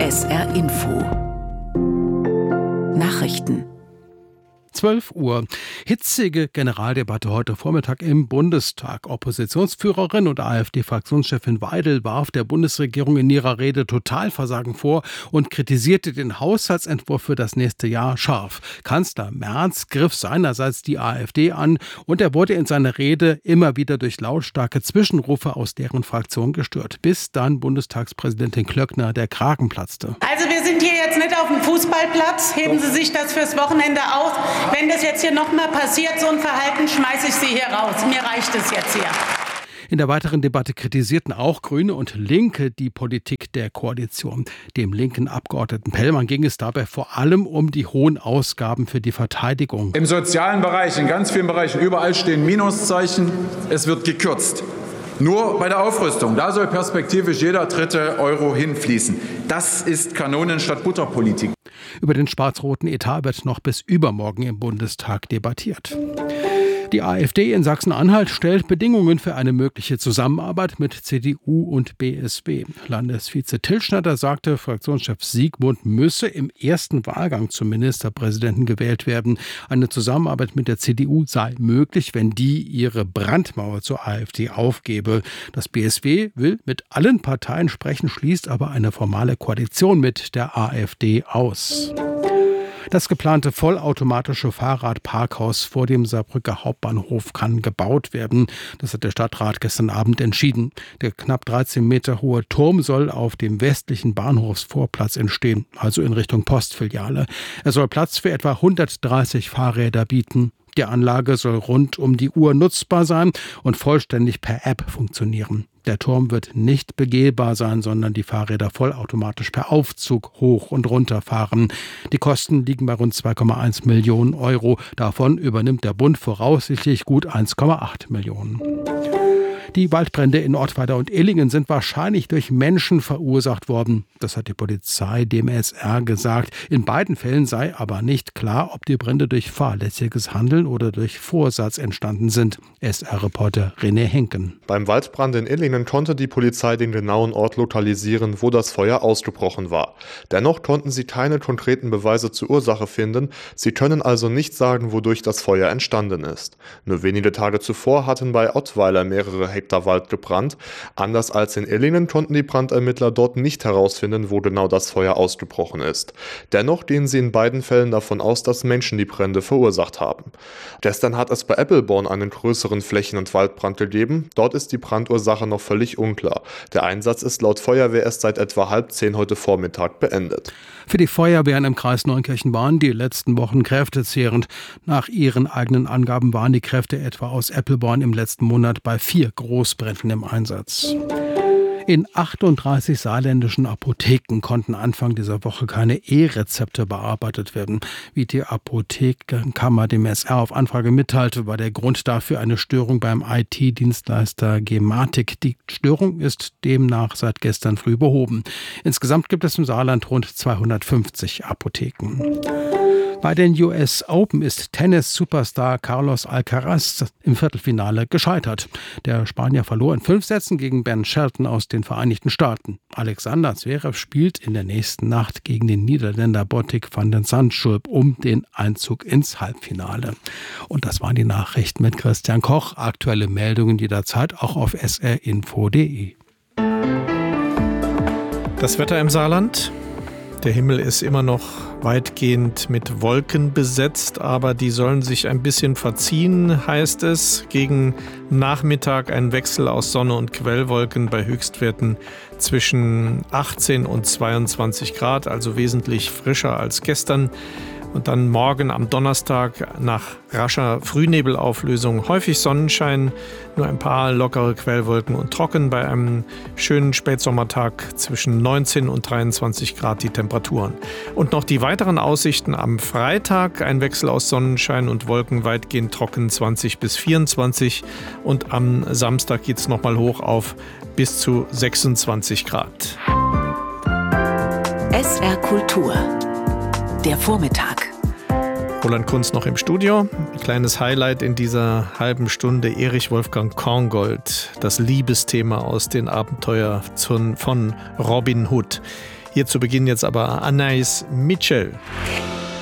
SR Info Nachrichten 12 Uhr. Hitzige Generaldebatte heute Vormittag im Bundestag. Oppositionsführerin und AfD-Fraktionschefin Weidel warf der Bundesregierung in ihrer Rede Totalversagen vor und kritisierte den Haushaltsentwurf für das nächste Jahr scharf. Kanzler Merz griff seinerseits die AfD an und er wurde in seiner Rede immer wieder durch lautstarke Zwischenrufe aus deren Fraktion gestört, bis dann Bundestagspräsidentin Klöckner der Kragen platzte. Also wir sind hier jetzt nicht auf dem Fußballplatz. Heben Sie sich das fürs Wochenende auf. Wenn das jetzt hier nochmal passiert, so ein Verhalten, schmeiße ich Sie hier raus. Mir reicht es jetzt hier. In der weiteren Debatte kritisierten auch Grüne und Linke die Politik der Koalition. Dem linken Abgeordneten Pellmann ging es dabei vor allem um die hohen Ausgaben für die Verteidigung. Im sozialen Bereich, in ganz vielen Bereichen, überall stehen Minuszeichen. Es wird gekürzt. Nur bei der Aufrüstung, da soll perspektivisch jeder dritte Euro hinfließen. Das ist Kanonen statt Butterpolitik. Über den schwarz-roten Etat wird noch bis übermorgen im Bundestag debattiert. Die AfD in Sachsen-Anhalt stellt Bedingungen für eine mögliche Zusammenarbeit mit CDU und BSW. Landesvize Tilschnatter sagte, Fraktionschef Siegmund müsse im ersten Wahlgang zum Ministerpräsidenten gewählt werden. Eine Zusammenarbeit mit der CDU sei möglich, wenn die ihre Brandmauer zur AfD aufgebe. Das BSW will mit allen Parteien sprechen, schließt aber eine formale Koalition mit der AfD aus. Das geplante vollautomatische Fahrradparkhaus vor dem Saarbrücker Hauptbahnhof kann gebaut werden. Das hat der Stadtrat gestern Abend entschieden. Der knapp 13 Meter hohe Turm soll auf dem westlichen Bahnhofsvorplatz entstehen, also in Richtung Postfiliale. Er soll Platz für etwa 130 Fahrräder bieten. Die Anlage soll rund um die Uhr nutzbar sein und vollständig per App funktionieren. Der Turm wird nicht begehbar sein, sondern die Fahrräder vollautomatisch per Aufzug hoch und runter fahren. Die Kosten liegen bei rund 2,1 Millionen Euro. Davon übernimmt der Bund voraussichtlich gut 1,8 Millionen. Die Waldbrände in Ortweiler und Illingen sind wahrscheinlich durch Menschen verursacht worden. Das hat die Polizei dem SR gesagt. In beiden Fällen sei aber nicht klar, ob die Brände durch fahrlässiges Handeln oder durch Vorsatz entstanden sind. SR-Reporter René Henken. Beim Waldbrand in Illingen konnte die Polizei den genauen Ort lokalisieren, wo das Feuer ausgebrochen war. Dennoch konnten sie keine konkreten Beweise zur Ursache finden. Sie können also nicht sagen, wodurch das Feuer entstanden ist. Nur wenige Tage zuvor hatten bei Ottweiler mehrere Hektar Wald gebrannt. Anders als in Illingen konnten die Brandermittler dort nicht herausfinden, wo genau das Feuer ausgebrochen ist. Dennoch gehen sie in beiden Fällen davon aus, dass Menschen die Brände verursacht haben. Gestern hat es bei Eppelborn einen größeren Flächen- und Waldbrand gegeben. Dort ist die Brandursache noch völlig unklar. Der Einsatz ist laut Feuerwehr erst seit etwa 9:30 heute Vormittag beendet. Für die Feuerwehren im Kreis Neunkirchen waren die letzten Wochen kräftezehrend. Nach ihren eigenen Angaben waren die Kräfte etwa aus Eppelborn im letzten Monat bei 4 Großbränden im Einsatz. In 38 saarländischen Apotheken konnten Anfang dieser Woche keine E-Rezepte bearbeitet werden. Wie die Apothekenkammer dem SR auf Anfrage mitteilte, war der Grund dafür eine Störung beim IT-Dienstleister Gematik. Die Störung ist demnach seit gestern früh behoben. Insgesamt gibt es im Saarland rund 250 Apotheken. Bei den US Open ist Tennis-Superstar Carlos Alcaraz im Viertelfinale gescheitert. Der Spanier verlor in 5 Sätzen gegen Ben Shelton aus den Vereinigten Staaten. Alexander Zverev spielt in der nächsten Nacht gegen den Niederländer Botic van den Zandschulp um den Einzug ins Halbfinale. Und das waren die Nachrichten mit Christian Koch. Aktuelle Meldungen jederzeit auch auf srinfo.de. Das Wetter im Saarland. Der Himmel ist immer noch weitgehend mit Wolken besetzt, aber die sollen sich ein bisschen verziehen, heißt es. Gegen Nachmittag ein Wechsel aus Sonne und Quellwolken bei Höchstwerten zwischen 18 und 22 Grad, also wesentlich frischer als gestern. Und dann morgen am Donnerstag nach rascher Frühnebelauflösung häufig Sonnenschein, nur ein paar lockere Quellwolken und trocken bei einem schönen Spätsommertag zwischen 19 und 23 Grad die Temperaturen. Und noch die weiteren Aussichten am Freitag, ein Wechsel aus Sonnenschein und Wolken weitgehend trocken 20 bis 24 und am Samstag geht es nochmal hoch auf bis zu 26 Grad. SR Kultur. Der Vormittag. Roland Kunz noch im Studio. Ein kleines Highlight in dieser halben Stunde. Erich Wolfgang Korngold, das Liebesthema aus den Abenteuern von Robin Hood. Hier zu Beginn jetzt aber Anaïs Mitchell.